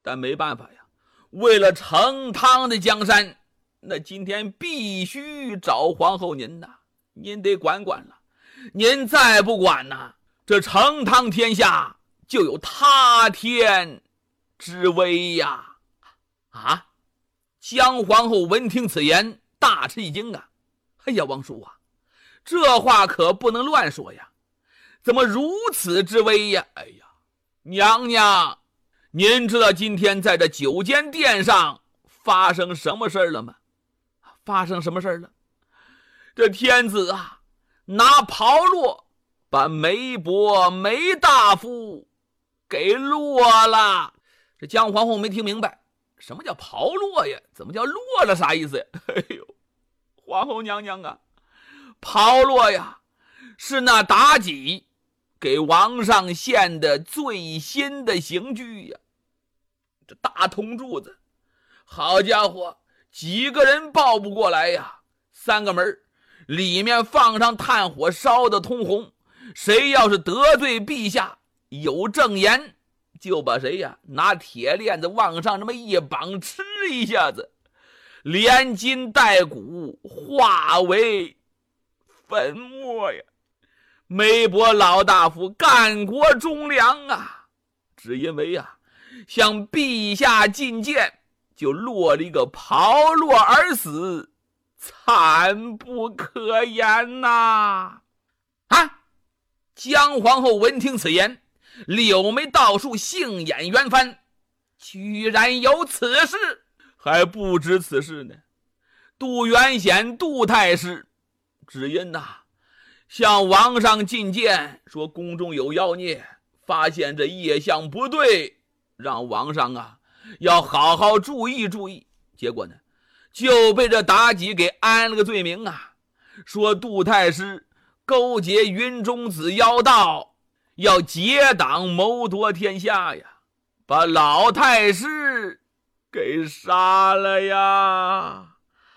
但没办法呀，为了成汤的江山，那今天必须找皇后您呐，您得管管了。您再不管呐，这成汤天下就有塌天之危呀！啊！姜皇后闻听此言，大吃一惊啊！哎呀，王叔啊，这话可不能乱说呀！怎么如此之危呀？哎呀，娘娘，您知道今天在这九间殿上发生什么事了吗？发生什么事了？这天子啊，拿炮烙把梅伯梅大夫给落了。这姜皇后没听明白，什么叫炮烙呀？怎么叫落了？啥意思呀？哎呦，皇后娘娘啊，炮烙呀，是那妲己给王上献的最新的刑具呀。这大铜柱子，好家伙，几个人抱不过来呀，3个门，里面放上炭火烧的通红，谁要是得罪陛下有正言，就把谁呀拿铁链子往上这么一绑，吃一下子，连筋带骨化为粉末呀！梅伯老大夫干国忠良啊，只因为呀向陛下进谏，就落了一个炮烙而死，惨不可言呐！啊！姜皇后闻听此言，柳眉倒竖，杏眼圆翻，居然有此事！还不知此事呢。杜元显杜太师只因向王上进谏，说宫中有妖孽，发现这业相不对，让王上要好好注意注意。结果呢，就被这妲己给安了个罪名说杜太师勾结云中子妖道，要结党谋夺天下呀，把老太师给杀了呀！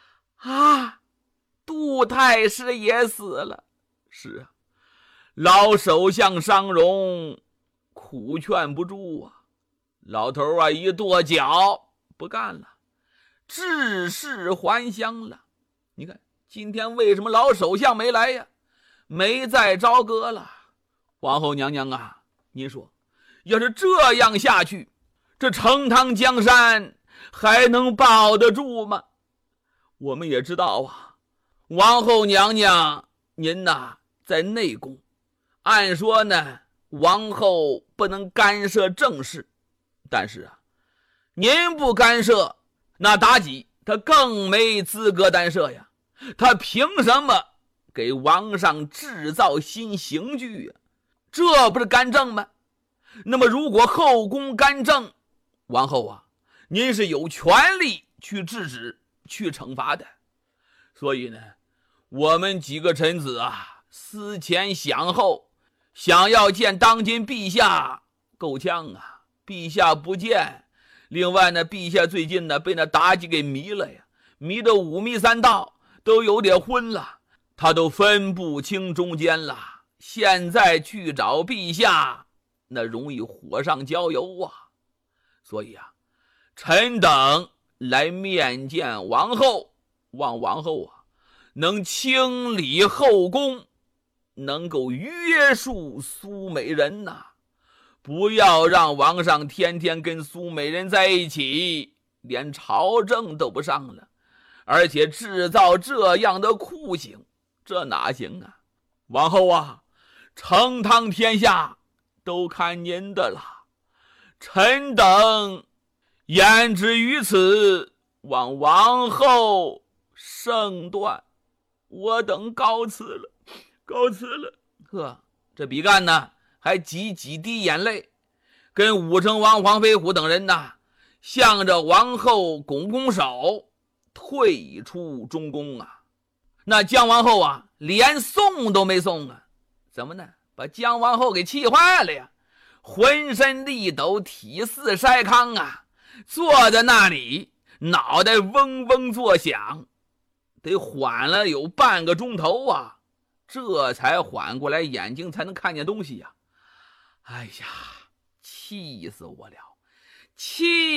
杜太师也死了。是啊，老首相商容苦劝不住老头一跺脚不干了，致仕还乡了。你看今天为什么老首相没来呀？没再朝歌了。皇后娘娘您说要是这样下去，这成汤江山还能保得住吗？我们也知道王后娘娘您在内宫，按说呢王后不能干涉政事，但是您不干涉，那妲己她更没资格干涉呀。她凭什么给王上制造新刑具呀？这不是干政吗？那么如果后宫干政，王后您是有权利去制止去惩罚的。所以呢，我们几个臣子思前想后，想要见当今陛下，够呛陛下不见。另外呢，陛下最近被那妲己给迷了呀，迷得五迷三道，都有点昏了，他都分不清中间了。现在去找陛下，那容易火上浇油所以臣等来面见王后，望王后能清理后宫，能够约束苏美人不要让王上天天跟苏美人在一起，连朝政都不上了，而且制造这样的酷刑，这哪行王后成汤天下都看您的了，臣等言之于此，望王后圣断，我等告辞了，告辞了。这比干还挤几滴眼泪，跟武成王黄飞虎等人向着王后拱拱手，退出中宫那姜王后连送都没送怎么呢？把姜王后给气坏了呀，浑身力抖，体似筛糠坐在那里，脑袋嗡嗡作响，得缓了有半个钟头这才缓过来，眼睛才能看见东西哎呀，气死我了，气